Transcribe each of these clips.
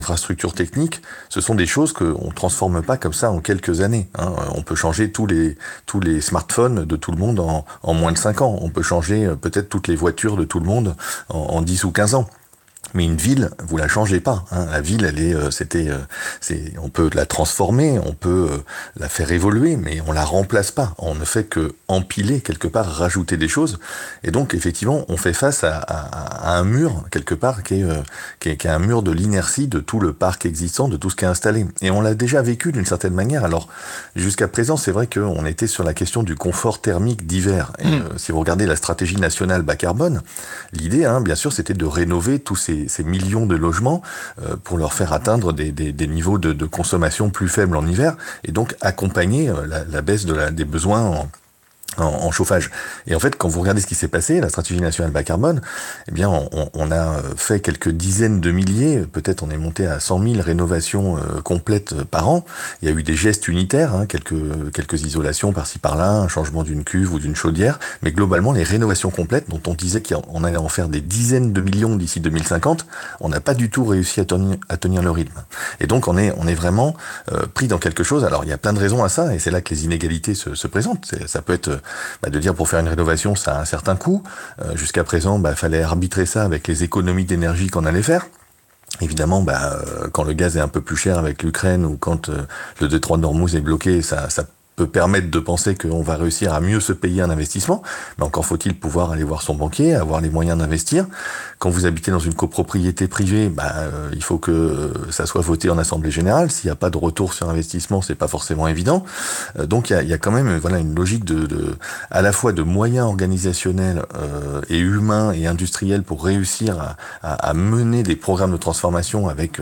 infrastructures techniques, ce sont des choses qu'on ne transforme pas comme ça en quelques années. Hein. On peut changer tous les smartphones de tout le monde en moins de 5 ans. On peut changer peut-être toutes les voitures de tout le monde en 10 ou 15 ans. Mais une ville, vous la changez pas. Hein. La ville, elle est, on peut la transformer, on peut la faire évoluer, mais on la remplace pas. On ne fait que empiler quelque part, rajouter des choses. Et donc, effectivement, on fait face à un mur quelque part qui est un mur de l'inertie de tout le parc existant, de tout ce qui est installé. Et on l'a déjà vécu d'une certaine manière. Alors, jusqu'à présent, c'est vrai qu'on était sur la question du confort thermique d'hiver. Et, si vous regardez la stratégie nationale bas carbone, l'idée, bien sûr, c'était de rénover tous ces millions de logements pour leur faire atteindre des niveaux de consommation plus faibles en hiver et donc accompagner la baisse des besoins en chauffage. Et en fait, quand vous regardez ce qui s'est passé, la stratégie nationale bas carbone, eh bien, on a fait quelques dizaines de milliers, peut-être on est monté à 100 000 rénovations complètes par an. Il y a eu des gestes unitaires, quelques isolations par-ci par-là, un changement d'une cuve ou d'une chaudière, mais globalement, les rénovations complètes, dont on disait qu'on allait en faire des dizaines de millions d'ici 2050, on n'a pas du tout réussi à tenir le rythme. Et donc, on est vraiment pris dans quelque chose. Alors, il y a plein de raisons à ça, et c'est là que les inégalités se présentent. Ça peut être de dire pour faire une rénovation, ça a un certain coût. Jusqu'à présent, fallait arbitrer ça avec les économies d'énergie qu'on allait faire. Évidemment, quand le gaz est un peu plus cher avec l'Ukraine ou quand le détroit d'Ormuz est bloqué, ça peut permettre de penser qu'on va réussir à mieux se payer un investissement, mais encore faut-il pouvoir aller voir son banquier, avoir les moyens d'investir. Quand vous habitez dans une copropriété privée, il faut que ça soit voté en assemblée générale. S'il n'y a pas de retour sur investissement, c'est pas forcément évident. Donc il y a quand même une logique à la fois de moyens organisationnels et humains et industriels pour réussir à mener des programmes de transformation avec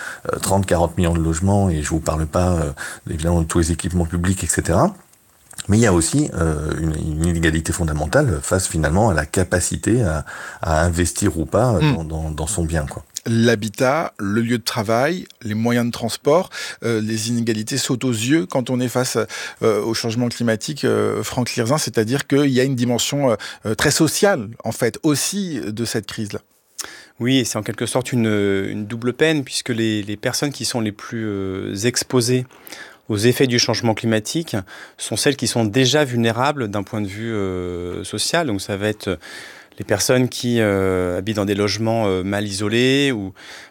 30-40 millions de logements, et je vous parle pas évidemment de tous les équipements publics, etc. Mais il y a aussi une inégalité fondamentale face finalement à la capacité à investir ou pas dans son bien, quoi. L'habitat, le lieu de travail, les moyens de transport, les inégalités sautent aux yeux quand on est face au changement climatique, Franck Lirzin, c'est-à-dire qu'il y a une dimension très sociale, en fait, aussi de cette crise-là. Oui, et c'est en quelque sorte une double peine, puisque les personnes qui sont les plus exposées aux effets du changement climatique sont celles qui sont déjà vulnérables d'un point de vue social. Donc ça va être les personnes qui habitent dans des logements mal isolés ou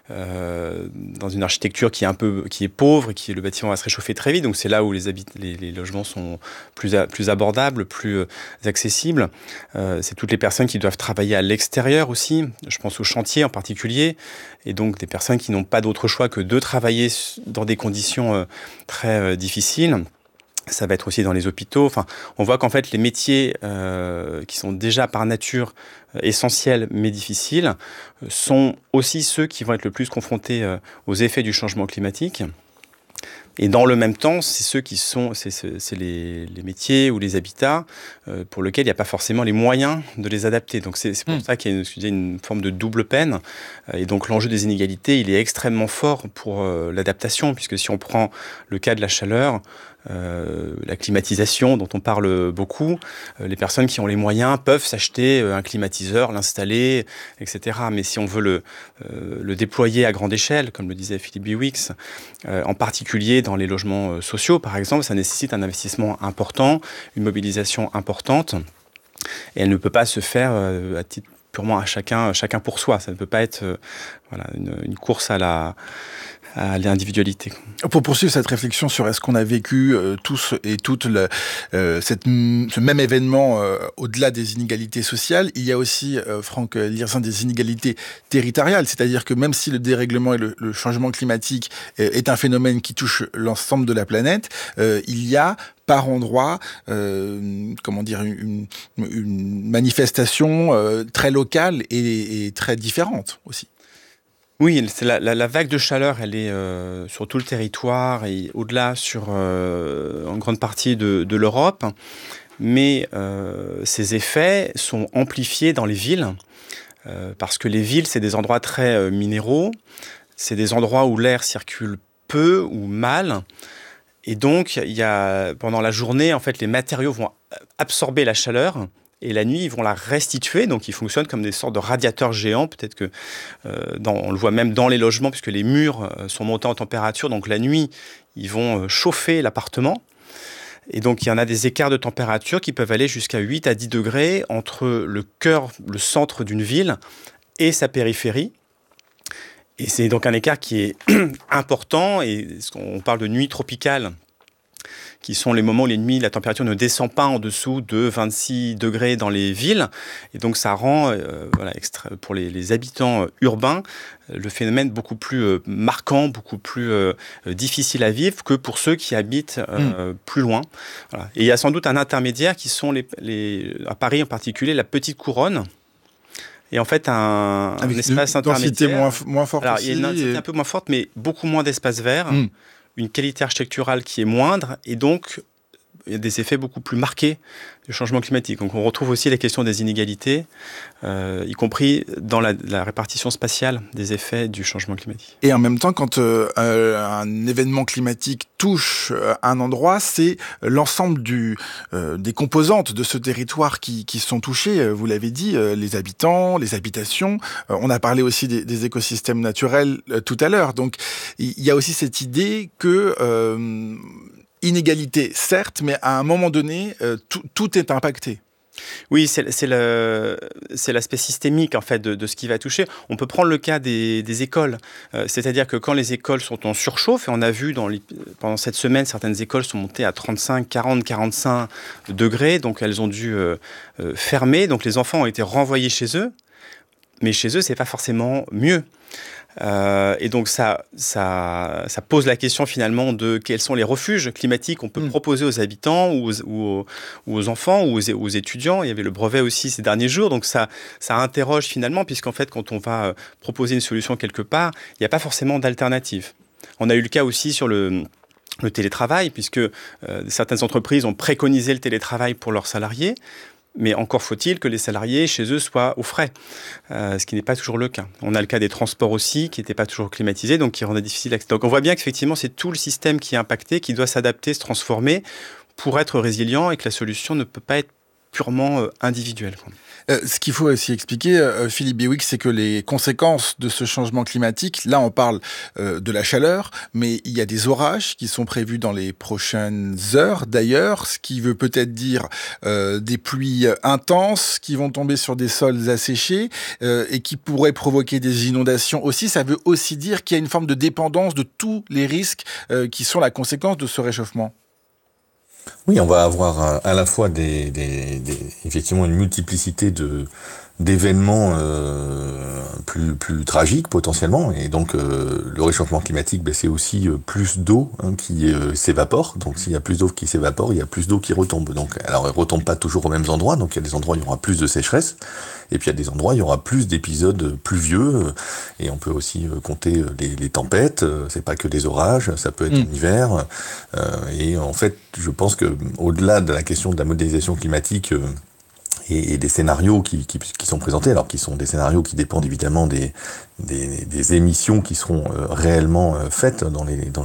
dans une architecture qui est pauvre et le bâtiment va se réchauffer très vite. Donc c'est là où les logements sont plus abordables, plus accessibles. C'est toutes les personnes qui doivent travailler à l'extérieur aussi. Je pense aux chantiers en particulier. Et donc des personnes qui n'ont pas d'autre choix que de travailler dans des conditions très difficiles. Ça va être aussi dans les hôpitaux. Enfin, on voit qu'en fait, les métiers qui sont déjà par nature essentiels mais difficiles sont aussi ceux qui vont être le plus confrontés aux effets du changement climatique. Et dans le même temps, c'est les métiers ou les habitats pour lesquels il n'y a pas forcément les moyens de les adapter. Donc c'est pour ça qu'il y a une forme de double peine. Et donc l'enjeu des inégalités, il est extrêmement fort pour l'adaptation, puisque si on prend le cas de la chaleur, la climatisation dont on parle beaucoup, les personnes qui ont les moyens peuvent s'acheter un climatiseur, l'installer, etc. Mais si on veut le déployer à grande échelle, comme le disait Philippe Biwix, en particulier dans les logements sociaux, par exemple, ça nécessite un investissement important, une mobilisation importante, et elle ne peut pas se faire à titre purement à chacun pour soi. Ça ne peut pas être une course à l'individualité. Pour poursuivre cette réflexion sur est-ce qu'on a vécu tous et toutes ce même événement au-delà des inégalités sociales, il y a aussi, Franck Lirzin, des inégalités territoriales, c'est-à-dire que même si le dérèglement et le changement climatique est un phénomène qui touche l'ensemble de la planète, il y a par endroit, une manifestation très locale et très différente aussi. Oui, la vague de chaleur, elle est sur tout le territoire et au-delà en grande partie de l'Europe. Mais ces effets sont amplifiés dans les villes parce que les villes, c'est des endroits très minéraux. C'est des endroits où l'air circule peu ou mal. Et donc, pendant la journée, en fait, les matériaux vont absorber la chaleur et la nuit, ils vont la restituer. Donc, ils fonctionnent comme des sortes de radiateurs géants. Peut-être que on le voit même dans les logements, puisque les murs sont montés en température. Donc, la nuit, ils vont chauffer l'appartement. Et donc, il y en a des écarts de température qui peuvent aller jusqu'à 8 à 10 degrés entre le cœur, le centre d'une ville et sa périphérie. Et c'est donc un écart qui est important. Et on parle de nuit tropicale, qui sont les moments où les nuits, la température ne descend pas en dessous de 26 degrés dans les villes. Et donc, ça rend, pour les habitants urbains, le phénomène beaucoup plus marquant, beaucoup plus difficile à vivre que pour ceux qui habitent plus loin. Voilà. Et il y a sans doute un intermédiaire qui sont, à Paris en particulier, la petite couronne. Et en fait, un espace intermédiaire. Une densité moins forte. Alors, aussi, il y a une densité un peu moins forte, mais beaucoup moins d'espace vert. Une qualité architecturale qui est moindre, et donc il y a des effets beaucoup plus marqués du changement climatique. Donc on retrouve aussi les questions des inégalités, y compris dans la répartition spatiale des effets du changement climatique. Et en même temps, quand un événement climatique touche un endroit, c'est l'ensemble des composantes de ce territoire qui sont touchées. Vous l'avez dit, les habitants, les habitations. On a parlé aussi des écosystèmes naturels tout à l'heure. Donc il y a aussi cette idée que inégalité, certes, mais à un moment donné, tout est impacté. Oui, c'est l'aspect systémique en fait de ce qui va toucher. On peut prendre le cas des écoles, c'est-à-dire que quand les écoles sont en surchauffe, et on a vu pendant cette semaine, certaines écoles sont montées à 35, 40, 45 degrés, donc elles ont dû fermer, donc les enfants ont été renvoyés chez eux, mais chez eux, c'est pas forcément mieux. Et donc ça pose la question finalement de quels sont les refuges climatiques qu'on peut proposer aux habitants ou aux enfants ou aux étudiants. Il y avait le brevet aussi ces derniers jours, donc ça interroge finalement, puisqu'en fait quand on va proposer une solution quelque part, il n'y a pas forcément d'alternative. On a eu le cas aussi sur le télétravail, puisque certaines entreprises ont préconisé le télétravail pour leurs salariés. Mais encore faut-il que les salariés, chez eux, soient au frais, ce qui n'est pas toujours le cas. On a le cas des transports aussi, qui n'étaient pas toujours climatisés, donc qui rendaient difficile l'accès. Donc on voit bien qu'effectivement, c'est tout le système qui est impacté, qui doit s'adapter, se transformer pour être résilient, et que la solution ne peut pas être purement individuelle. Ce qu'il faut aussi expliquer, Philippe Biouix, c'est que les conséquences de ce changement climatique, là on parle de la chaleur, mais il y a des orages qui sont prévus dans les prochaines heures d'ailleurs, ce qui veut peut-être dire des pluies intenses qui vont tomber sur des sols asséchés et qui pourraient provoquer des inondations aussi. Ça veut aussi dire qu'il y a une forme de dépendance de tous les risques qui sont la conséquence de ce réchauffement. Oui, on va avoir à la fois effectivement une multiplicité d'événements plus tragiques potentiellement, et donc le réchauffement climatique, c'est aussi plus d'eau qui s'évapore. Donc s'il y a plus d'eau qui s'évapore, il y a plus d'eau qui retombe. Donc alors elle retombe pas toujours aux mêmes endroits, donc il y a des endroits où il y aura plus de sécheresse, et puis il y a des endroits où il y aura plus d'épisodes pluvieux, et on peut aussi compter les tempêtes. C'est pas que des orages, ça peut être en hiver, et en fait je pense que au-delà de la question de la modélisation climatique et des scénarios qui sont présentés, alors qui sont des scénarios qui dépendent évidemment des émissions qui seront réellement faites dans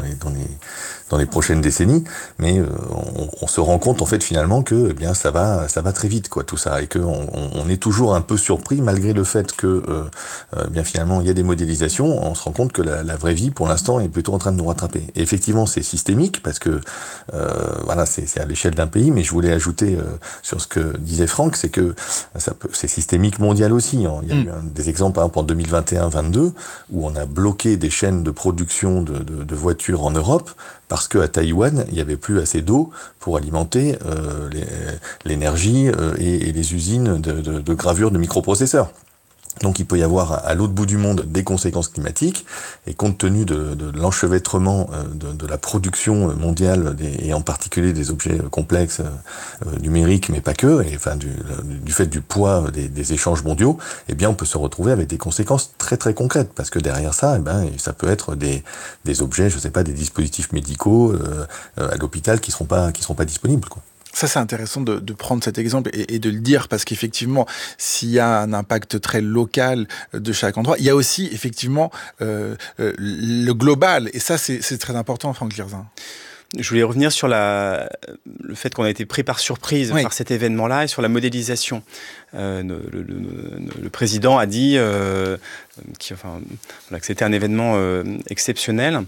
les prochaines décennies, mais on se rend compte en fait finalement que ça va très vite quoi tout ça, et que on est toujours un peu surpris malgré le fait que finalement il y a des modélisations. On se rend compte que la vraie vie pour l'instant est plutôt en train de nous rattraper. Et effectivement c'est systémique parce que c'est à l'échelle d'un pays, mais je voulais ajouter sur ce que disait Franck, c'est que c'est systémique mondial aussi. Il y a eu des exemples par exemple en 2021-22 où on a bloqué des chaînes de production de voitures en Europe parce qu'à Taïwan, il n'y avait plus assez d'eau pour alimenter l'énergie et les usines de gravure de microprocesseurs. Donc il peut y avoir à l'autre bout du monde des conséquences climatiques, et compte tenu de l'enchevêtrement de la production mondiale et en particulier des objets complexes numériques, mais pas que, et enfin du fait du poids des échanges mondiaux, on peut se retrouver avec des conséquences très très concrètes, parce que derrière ça, ça peut être des objets, je sais pas, des dispositifs médicaux à l'hôpital qui seront pas disponibles quoi. Ça, c'est intéressant de prendre cet exemple et de le dire, parce qu'effectivement, s'il y a un impact très local de chaque endroit, il y a aussi effectivement le global. Et ça, c'est très important, Franck Lierzin. Je voulais revenir sur le fait qu'on a été pris par surprise par cet événement-là et sur la modélisation. Le président a dit que c'était un événement exceptionnel.